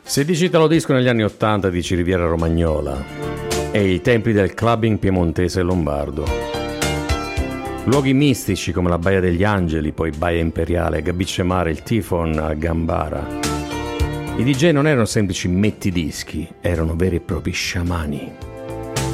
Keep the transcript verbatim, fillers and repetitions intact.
Se dici Italo Disco negli anni ottanta dici Riviera Romagnola e i templi del clubbing piemontese e lombardo. Luoghi mistici come la Baia degli Angeli, poi Baia Imperiale, Gabice Mare, il Tifon a Gambara. I D J non erano semplici mettidischi, erano veri e propri sciamani.